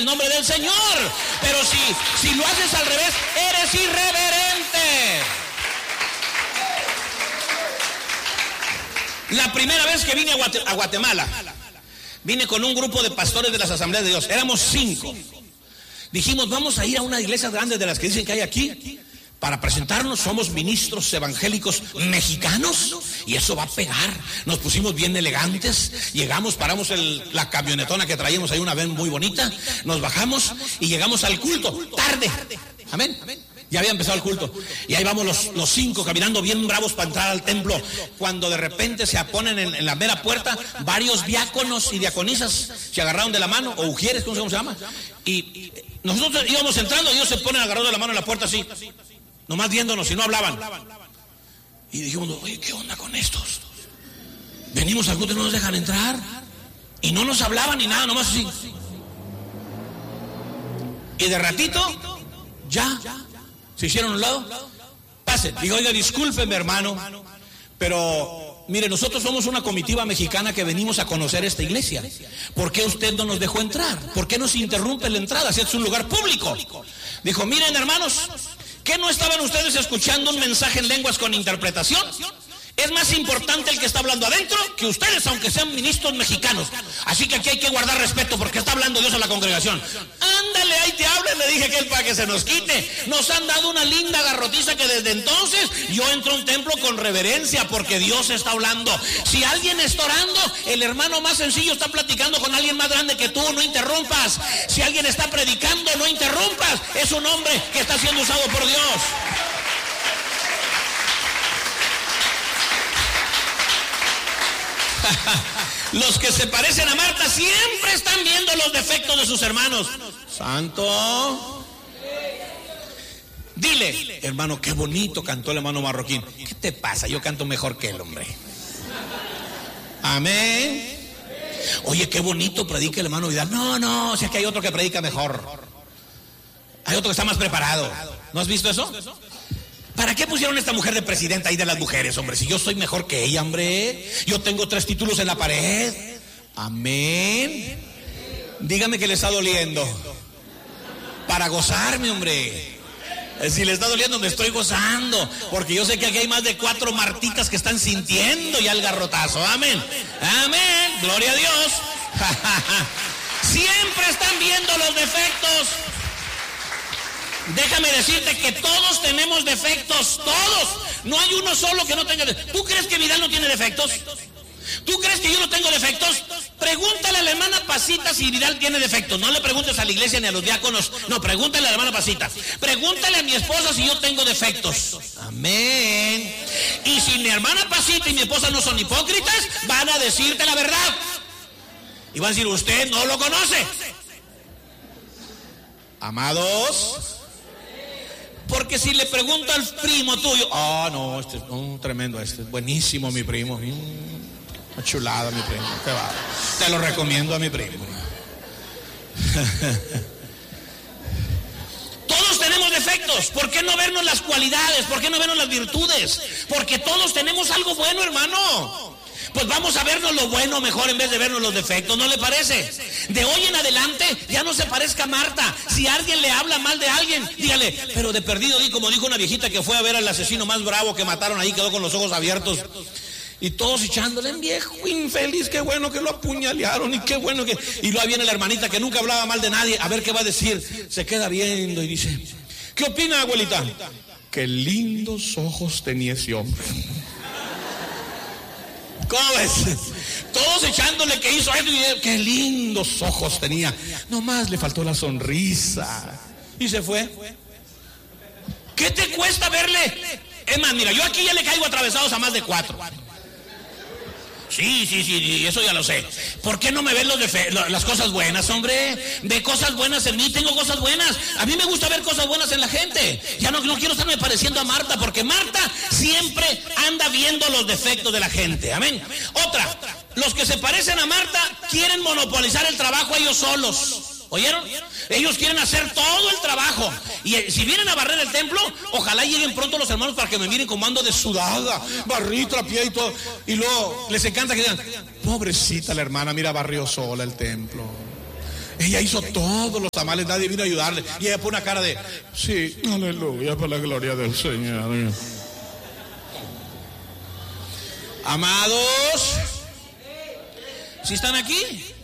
nombre del Señor. Pero si lo haces al revés, eres irreverente. La primera vez que vine a Guatemala, vine con un grupo de pastores de las Asambleas de Dios. Éramos 5. Dijimos, vamos a ir a una iglesia grande de las que dicen que hay aquí para presentarnos. Somos ministros evangélicos mexicanos y eso va a pegar. Nos pusimos bien elegantes, llegamos, paramos la camionetona que traíamos ahí, una van muy bonita, nos bajamos y llegamos al culto, tarde. Amén. Ya había empezado el culto y ahí vamos los 5 caminando bien bravos para entrar al templo, cuando de repente se ponen en la mera puerta varios diáconos y diaconisas, se agarraron de la mano, o ujieres, ¿cómo se llama? Y nosotros íbamos entrando y ellos se ponen agarrados de la mano en la puerta así, nomás viéndonos y no hablaban. Y dijimos, oye, ¿qué onda con estos? Venimos al culto y no nos dejan entrar. Y no nos hablaban ni nada, nomás así. Y de ratito, ya se hicieron a un lado. Pasen. Digo, oiga, discúlpeme, hermano, pero mire, nosotros somos una comitiva mexicana que venimos a conocer esta iglesia. ¿Por qué usted no nos dejó entrar? ¿Por qué nos interrumpe la entrada si es un lugar público? Dijo, miren, hermanos, ¿qué no estaban ustedes escuchando un mensaje en lenguas con interpretación? Es más importante el que está hablando adentro que ustedes, aunque sean ministros mexicanos. Así que aquí hay que guardar respeto porque está hablando Dios a la congregación. Ándale, ahí te hablan, le dije que es para que se nos quite. Nos han dado una linda garrotiza que desde entonces yo entro a un templo con reverencia porque Dios está hablando. Si alguien está orando, el hermano más sencillo está platicando con alguien más grande que tú, no interrumpas. Si alguien está predicando, no interrumpas. Es un hombre que está siendo usado por Dios. Los que se parecen a Marta siempre están viendo los defectos de sus hermanos. Santo. Dile, hermano, qué bonito cantó el hermano Marroquín. ¿Qué te pasa? Yo canto mejor que el hombre. Amén. Oye, qué bonito predica el hermano Vidal. No, o sea que hay otro que predica mejor. Hay otro que está más preparado. ¿No has visto eso? ¿Para qué pusieron a esta mujer de presidenta ahí de las mujeres, hombre? Si yo soy mejor que ella, hombre. Yo tengo 3 títulos en la pared. Amén. Dígame que le está doliendo. Para gozarme, hombre. Si le está doliendo, me estoy gozando. Porque yo sé que aquí hay más de 4 Martitas que están sintiendo ya el garrotazo. Amén. Amén. Gloria a Dios. Siempre están viendo los defectos. Déjame decirte que todos tenemos defectos, todos. No hay uno solo que no tenga defectos. ¿Tú crees que Vidal no tiene defectos? ¿Tú crees que yo no tengo defectos? Pregúntale a la hermana Pasita si Vidal tiene defectos. No le preguntes a la iglesia ni a los diáconos. No, pregúntale a la hermana Pasita. Pregúntale a mi esposa si yo tengo defectos. Amén. Y si mi hermana Pasita y mi esposa no son hipócritas, van a decirte la verdad. Y van a decir, usted no lo conoce. Amados, porque si le pregunto al primo tuyo, no, este es tremendo, este es buenísimo mi primo, una chulada mi primo, qué va, te lo recomiendo a mi primo. Todos tenemos defectos. ¿Por qué no vernos las cualidades? ¿Por qué no vernos las virtudes? Porque todos tenemos algo bueno, hermano. Pues vamos a vernos lo bueno mejor en vez de vernos los defectos, ¿no le parece? De hoy en adelante ya no se parezca a Marta. Si alguien le habla mal de alguien, dígale, pero de perdido, como dijo una viejita que fue a ver al asesino más bravo que mataron ahí, quedó con los ojos abiertos. Y todos echándole, viejo infeliz, qué bueno que lo apuñalearon y qué bueno que... Y luego viene la hermanita que nunca hablaba mal de nadie, a ver qué va a decir. Se queda viendo y dice, ¿qué opina, abuelita? Qué lindos ojos tenía ese hombre. ¿Cómo ves? Todos echándole que hizo esto y qué lindos ojos tenía. Nomás le faltó la sonrisa. Y se fue. ¿Qué te cuesta verle? Es más, mira, yo aquí ya le caigo atravesados a más de 4. Sí, eso ya lo sé. ¿Por qué no me ven las cosas buenas, hombre? Ve cosas buenas en mí, tengo cosas buenas. A mí me gusta ver cosas buenas en la gente. Ya no quiero estarme pareciendo a Marta, porque Marta siempre anda viendo los defectos de la gente. Amén. Otra, los que se parecen a Marta quieren monopolizar el trabajo ellos solos. ¿Oyeron? Ellos quieren hacer todo el trabajo. Y si vienen a barrer el templo, ojalá lleguen pronto los hermanos para que me miren como ando de sudada, barrí, trapié y todo. Y luego les encanta que digan, pobrecita la hermana, mira, barrió sola el templo. Ella hizo todos los tamales, nadie vino a ayudarle. Y ella pone una cara de, sí, aleluya, por la gloria del Señor. Amados, ¿sí están aquí?